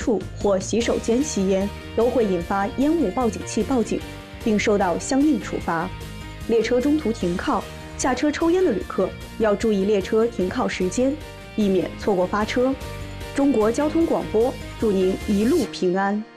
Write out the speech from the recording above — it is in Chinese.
处或洗手间吸烟，都会引发烟雾报警器报警，并受到相应处罚。列车中途停靠，下车抽烟的旅客要注意列车停靠时间，避免错过发车。中国交通广播祝您一路平安。